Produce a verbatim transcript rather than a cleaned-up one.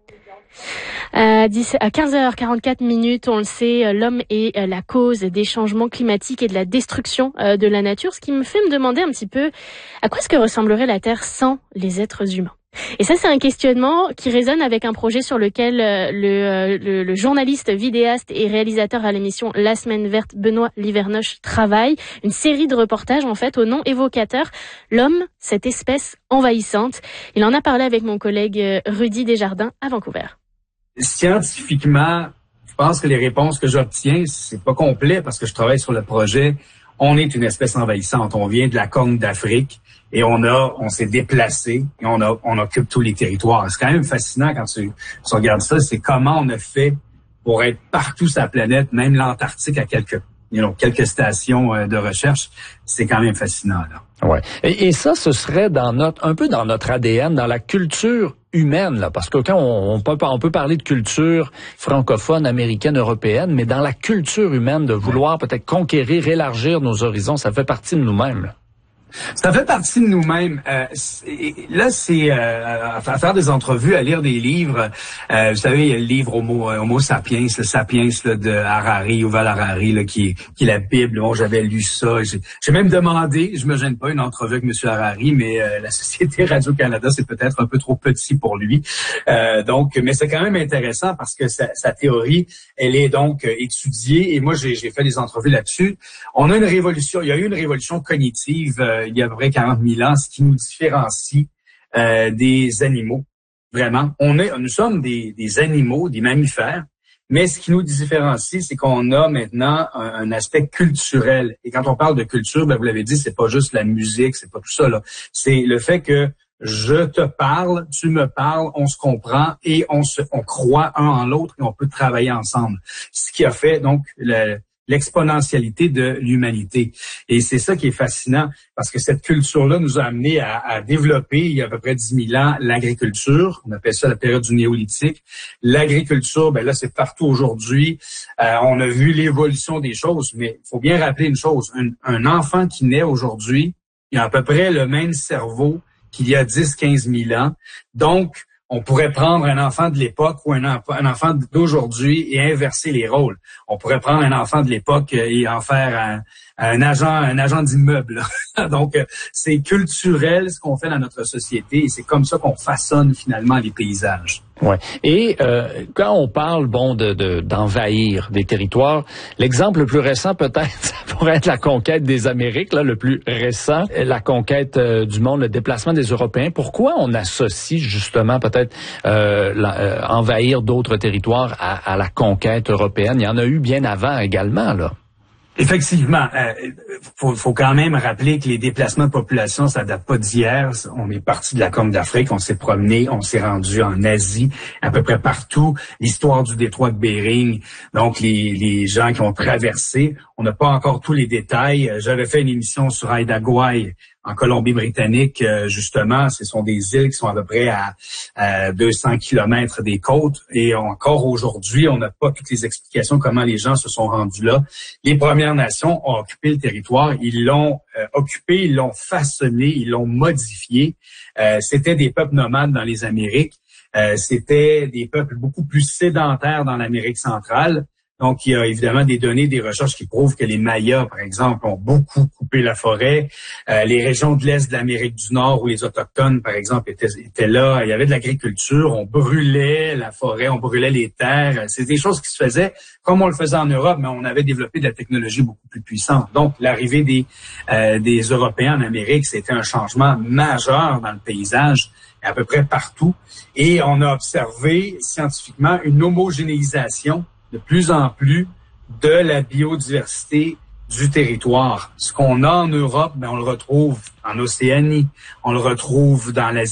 À, dix, à quinze heures quarante-quatre minutes, on le sait, l'homme est la cause des changements climatiques et de la destruction de la nature, ce qui me fait me demander un petit peu à quoi est-ce que ressemblerait la Terre sans les êtres humains. Et ça, c'est un questionnement qui résonne avec un projet sur lequel le, le, le journaliste, vidéaste et réalisateur à l'émission La Semaine Verte, Benoît Livernoche, travaille. Une série de reportages, en fait, au nom évocateur, l'homme, cette espèce envahissante. Il en a parlé avec mon collègue Rudy Desjardins à Vancouver. Scientifiquement, je pense que les réponses que j'obtiens, c'est pas complet parce que je travaille sur le projet. On est une espèce envahissante. On vient de la Corne d'Afrique et on a, on s'est déplacé et on a, on occupe tous les territoires. C'est quand même fascinant quand tu, tu regardes ça. C'est comment on a fait pour être partout sur la planète, même l'Antarctique à quelques, you know, quelques stations de recherche. C'est quand même fascinant, là. Ouais. Et, et ça, ce serait dans notre, un peu dans notre A D N, dans la culture humaine, là, parce que quand on, on peut, on peut parler de culture francophone, américaine, européenne, mais dans la culture humaine, de vouloir peut-être conquérir, élargir nos horizons, ça fait partie de nous-mêmes, là. Ça fait partie de nous-mêmes. Euh, là, c'est euh, à faire des entrevues, à lire des livres. Euh, vous savez, il y a le livre Homo, Homo sapiens, le Sapiens là, de Harari, Yuval Harari, là, qui, qui est la Bible. Bon, j'avais lu ça. J'ai, j'ai même demandé, je me gêne pas, une entrevue avec M. Harari, mais euh, la Société Radio-Canada, c'est peut-être un peu trop petit pour lui. Euh, donc, mais c'est quand même intéressant parce que sa, sa théorie, elle est donc euh, étudiée. Et moi, j'ai, j'ai fait des entrevues là-dessus. On a une révolution. Il y a eu une révolution cognitive. Euh, il y a à peu près quarante mille ans, ce qui nous différencie euh, des animaux. Vraiment, on est, nous sommes des, des animaux, des mammifères, mais ce qui nous différencie, c'est qu'on a maintenant un, un aspect culturel. Et quand on parle de culture, ben vous l'avez dit, c'est pas juste la musique, c'est pas tout ça, là. C'est le fait que je te parle, tu me parles, on se comprend et on se, on croit un en l'autre et on peut travailler ensemble. Ce qui a fait donc le l'exponentialité de l'humanité. Et c'est ça qui est fascinant, parce que cette culture-là nous a amené à, à développer, il y a à peu près dix mille ans, l'agriculture. On appelle ça la période du néolithique. L'agriculture, ben là, c'est partout aujourd'hui. Euh, on a vu l'évolution des choses, mais il faut bien rappeler une chose. Un, un enfant qui naît aujourd'hui, il a à peu près le même cerveau qu'il y a dix, quinze mille ans. Donc, on pourrait prendre un enfant de l'époque ou un, enfant, un enfant d'aujourd'hui et inverser les rôles. On pourrait prendre un enfant de l'époque et en faire un, un agent, un agent d'immeuble. Donc, c'est culturel ce qu'on fait dans notre société et c'est comme ça qu'on façonne finalement les paysages. Ouais. Et euh, quand on parle bon de, de d'envahir des territoires, l'exemple le plus récent peut-être ça pourrait être la conquête des Amériques, là le plus récent, la conquête euh, du monde, le déplacement des Européens. Pourquoi on associe justement peut-être euh, la, euh, envahir d'autres territoires à, à la conquête européenne? Il y en a eu bien avant également, là. Effectivement, euh, faut, faut quand même rappeler que les déplacements de population, ça date pas d'hier. On est parti de la Corne d'Afrique, on s'est promené, on s'est rendu en Asie, à peu près partout. L'histoire du détroit de Bering, donc les, les gens qui ont traversé, on n'a pas encore tous les détails. J'avais fait une émission sur Haida Gwaii en Colombie-Britannique, justement. Ce sont des îles qui sont à peu près à, à deux cents kilomètres des côtes. Et encore aujourd'hui, on n'a pas toutes les explications comment les gens se sont rendus là. Les Premières Nations ont occupé le territoire. Ils l'ont euh, occupé, ils l'ont façonné, ils l'ont modifié. Euh, c'était des peuples nomades dans les Amériques. Euh, c'était des peuples beaucoup plus sédentaires dans l'Amérique centrale. Donc, il y a évidemment des données, des recherches qui prouvent que les Mayas, par exemple, ont beaucoup coupé la forêt. Euh, les régions de l'Est de l'Amérique du Nord, où les Autochtones, par exemple, étaient, étaient là, il y avait de l'agriculture, on brûlait la forêt, on brûlait les terres. C'est des choses qui se faisaient comme on le faisait en Europe, mais on avait développé de la technologie beaucoup plus puissante. Donc, l'arrivée des, euh, des Européens en Amérique, c'était un changement majeur dans le paysage, à peu près partout. Et on a observé scientifiquement une homogénéisation de plus en plus de la biodiversité du territoire. Ce qu'on a en Europe, ben on le retrouve en Océanie, on le retrouve dans l'Asie.